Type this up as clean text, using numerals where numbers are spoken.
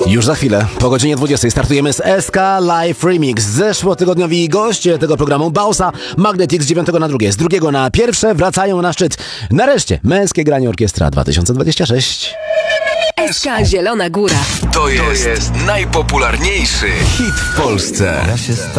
Już za chwilę, po godzinie 20 startujemy z SK Live Remix. Zeszłotygodniowi goście tego programu Bausa, Magnetic z 9 na 2, z 2 na 1 wracają na szczyt. Nareszcie Męskie Granie Orkiestra 2026. SK Zielona Góra. To jest najpopularniejszy hit w Polsce. Ja się